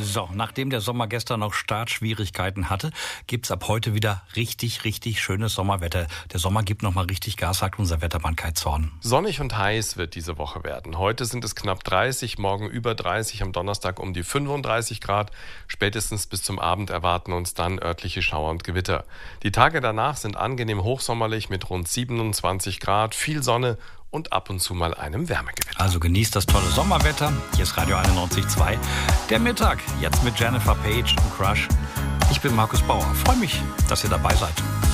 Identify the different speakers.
Speaker 1: So, nachdem der Sommer gestern noch Startschwierigkeiten hatte, gibt's ab heute wieder richtig, richtig schönes Sommerwetter. Der Sommer gibt nochmal richtig Gas, sagt unser Wettermann Kai Zorn.
Speaker 2: Sonnig und heiß wird diese Woche werden. Heute sind es knapp 30, morgen über 30, am Donnerstag um die 35 Grad. Spätestens bis zum Abend erwarten uns dann örtliche Schauer und Gewitter. Die Tage danach sind angenehm hochsommerlich mit rund 27 Grad, viel Sonne und ab und zu mal einem Wärmegewitter.
Speaker 1: Also genießt das tolle Sommerwetter. Hier ist Radio 91.2. Der Mittag, jetzt mit Jennifer Page und Crush. Ich bin Markus Bauer. Freue mich, dass ihr dabei seid.